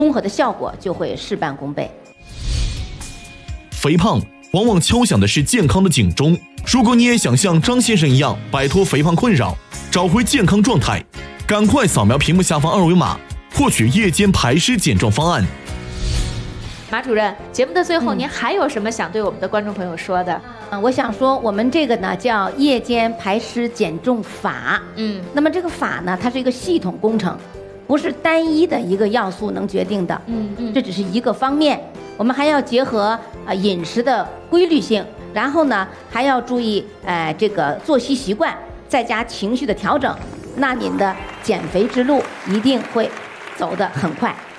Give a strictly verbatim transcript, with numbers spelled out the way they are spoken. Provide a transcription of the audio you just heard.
综合的效果就会事半功倍。 肥胖往往敲响的是健康的警钟。如果你也想像张先生一样摆脱肥胖困扰，找回健康状态，赶快扫描屏幕下方二维码，获取夜间排湿减重方案。 马主任，节目的最后，您还有什么想对我们的观众朋友说的？ 嗯，我想说，我们这个呢叫夜间排湿减重法。嗯，那么这个法呢，它是一个系统工程，不是单一的一个要素能决定的。嗯嗯，这只是一个方面，我们还要结合啊饮食的规律性，然后呢还要注意呃这个作息习惯，再加情绪的调整，那您的减肥之路一定会走得很快。